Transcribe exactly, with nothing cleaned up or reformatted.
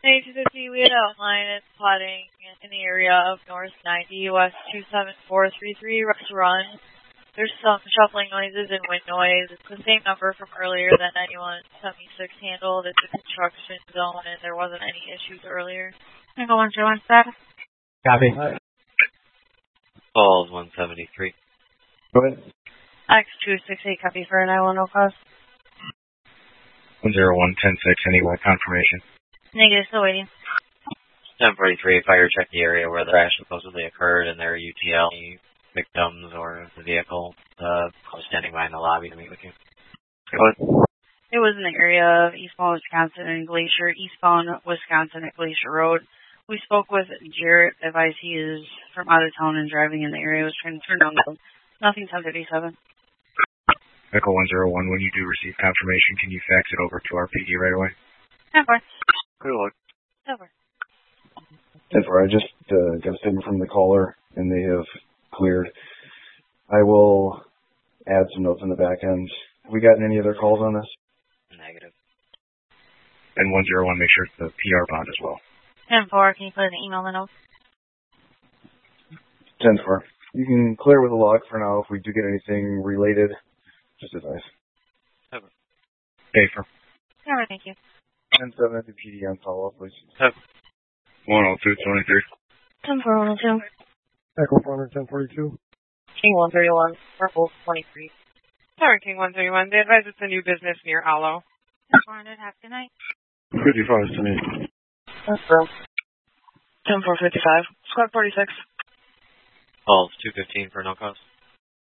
Hey, two fifty, we had outline and plotting in the area of North ninety, West two seven four three three, Rush Run. There's some shuffling noises and wind noise. It's the same number from earlier that ninety-one seventy-six handled. It's a construction zone, and there wasn't any issues earlier. Nickel one zero one status. Copy. Falls one seventy-three. Go ahead. X two six eight, copy for an I one no cause. one zero one ten six, anyway, confirmation. Negative, still waiting. ten forty-three, fire check the area where the crash supposedly occurred and there are U T L victims or the vehicle uh, standing by in the lobby to meet with you. It was in the area of eastbound Wisconsin and Glacier, eastbound Wisconsin at Glacier Road. We spoke with Jarrett, advised he is from out of town and driving in the area. Was trying to turn down the nothing ten thirty-seven. Echo one zero one, when you do receive confirmation, can you fax it over to our P D right away? Never. Good luck. Never. ten four, I just uh, got a statement from the caller, and they have cleared. I will add some notes on the back end. Have we gotten any other calls on this? Negative. And one zero one, make sure it's the P R bond as well. ten four, can you put an email in the notes? ten four. You can clear with a log for now. If we do get anything related, just advise. Never. Paper. Never, thank you. ten seven at the P D on follow-up, please. one oh two twenty-three. ten four one oh two. Echo four hundred, ten forty-two. King one thirty-one, Purple twenty-three. Sorry, King one thirty-one. They advise it's a new business near Aloe. ten four hundred, have a good night. fifty-five to me. Confirm. ten four fifty-five, Squad forty-six. Falls two fifteen for no cause.